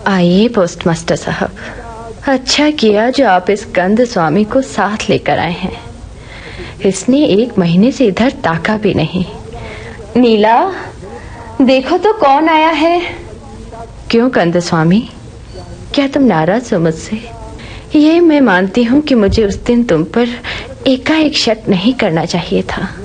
आइए पोस्टमास्टर साहब, अच्छा किया जो आप इस कंद स्वामी को साथ लेकर आए हैं। इसने 1 महीने से इधर ताका भी नहीं। नीला, देखो तो कौन आया है। क्यों कंद स्वामी, क्या तुम नाराज हो मुझसे? ये मैं मानती हूँ कि मुझे उस दिन तुम पर एकाएक शक नहीं करना चाहिए था।